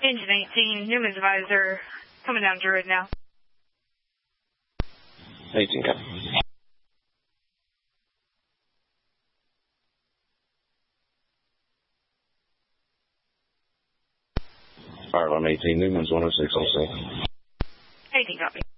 Engine 18, Newman's advisor, coming down Druid now. 18, copy. Fire alarm 18, Newman's 106 also. 18, copy.